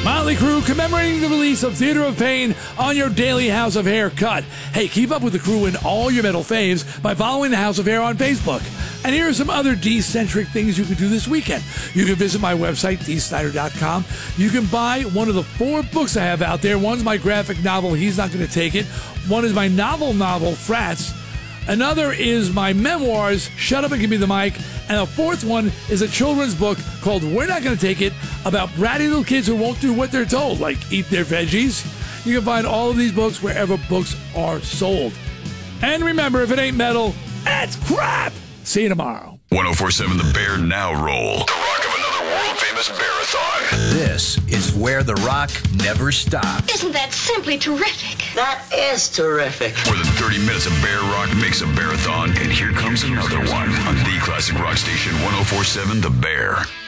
Motley Crue commemorating the release of Theater of Pain on your daily House of Hair cut. Hey, keep up with the crew and all your metal faves by following the House of Hair on Facebook. And here are some other D-centric things you can do this weekend. You can visit my website, dsnyder.com. You can buy one of the 4 books I have out there. One's my graphic novel, He's Not Gonna Take It. One is my novel, Frats. Another is my memoirs, Shut Up and Give Me the Mic. And a 4th one is a children's book called We're Not Gonna Take It, about bratty little kids who won't do what they're told, like eat their veggies. You can find all of these books wherever books are sold. And remember, if it ain't metal, it's crap! See you tomorrow. 104.7 The Bear now roll. The rock of another world-famous Bearathon. This is where the rock never stops. Isn't that simply terrific? That is terrific. More than 30 minutes of Bear Rock makes a Bearathon, and here comes another one on the classic rock station 104.7 The Bear.